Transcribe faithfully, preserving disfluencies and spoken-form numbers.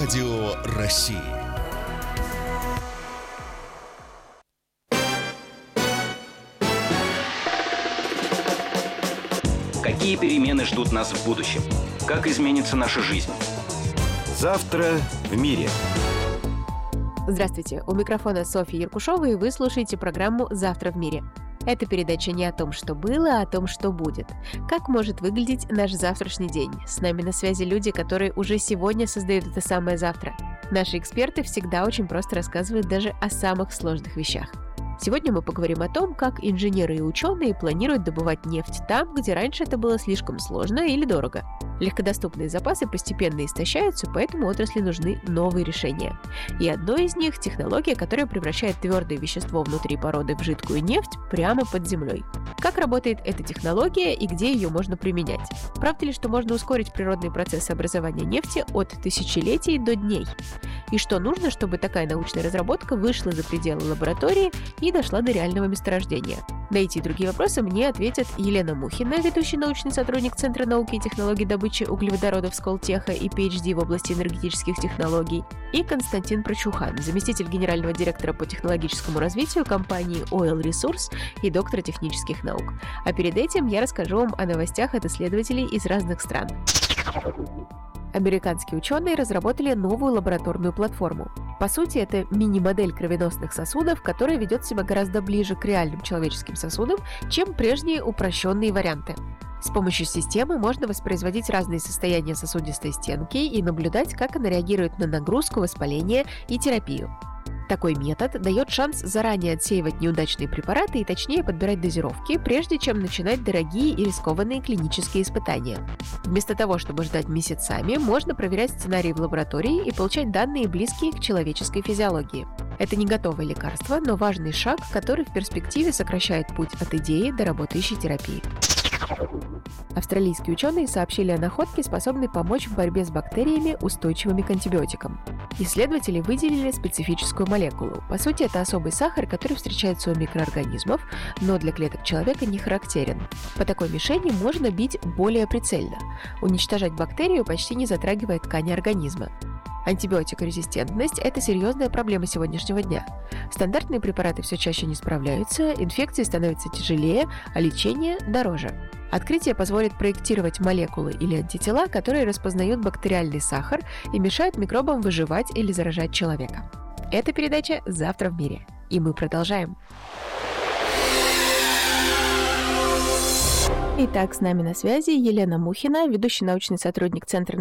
Радио России. Какие перемены ждут нас в будущем? Как изменится наша жизнь? Завтра в мире. Здравствуйте, у микрофона Софья Яркушова, и вы слушаете программу «Завтра в мире». Эта передача не о том, что было, а о том, что будет. Как может выглядеть наш завтрашний день? С нами на связи люди, которые уже сегодня создают это самое завтра. Наши эксперты всегда очень просто рассказывают даже о самых сложных вещах. Сегодня мы поговорим о том, как инженеры и ученые планируют добывать нефть там, где раньше это было слишком сложно или дорого. Легкодоступные запасы постепенно истощаются, поэтому отрасли нужны новые решения. И одно из них – технология, которая превращает твердое вещество внутри породы в жидкую нефть прямо под землей. Как работает эта технология и где ее можно применять? Правда ли, что можно ускорить природные процессы образования нефти от тысячелетий до дней? И что нужно, чтобы такая научная разработка вышла за пределы лаборатории и дошла до реального месторождения? На эти и другие вопросы мне ответят Елена Мухина, ведущий научный сотрудник Центра науки и технологий добычи углеводородов Сколтеха и пи эйч ди в области энергетических технологий, и Константин Прочухан, заместитель генерального директора по технологическому развитию компании Oil Resource и доктор технических наук. А перед этим я расскажу вам о новостях от исследователей из разных стран. Американские ученые разработали новую лабораторную платформу. По сути, это мини-модель кровеносных сосудов, которая ведет себя гораздо ближе к реальным человеческим сосудам, чем прежние упрощенные варианты. С помощью системы можно воспроизводить разные состояния сосудистой стенки и наблюдать, как она реагирует на нагрузку, воспаление и терапию. Такой метод дает шанс заранее отсеивать неудачные препараты и точнее подбирать дозировки, прежде чем начинать дорогие и рискованные клинические испытания. Вместо того, чтобы ждать месяцами, можно проверять сценарии в лаборатории и получать данные, близкие к человеческой физиологии. Это не готовое лекарство, но важный шаг, который в перспективе сокращает путь от идеи до работающей терапии. Австралийские ученые сообщили о находке, способной помочь в борьбе с бактериями, устойчивыми к антибиотикам. Исследователи выделили специфическую молекулу. По сути, это особый сахар, который встречается у микроорганизмов, но для клеток человека не характерен. По такой мишени можно бить более прицельно. Уничтожать бактерию, почти не затрагивая ткани организма. Антибиотикорезистентность – это серьезная проблема сегодняшнего дня. Стандартные препараты все чаще не справляются, инфекции становятся тяжелее, а лечение – дороже. Открытие позволит проектировать молекулы или антитела, которые распознают бактериальный сахар и мешают микробам выживать или заражать человека. Это передача «Завтра в мире». И мы продолжаем. Итак, с нами на связи Елена Мухина, ведущий научный сотрудник Центра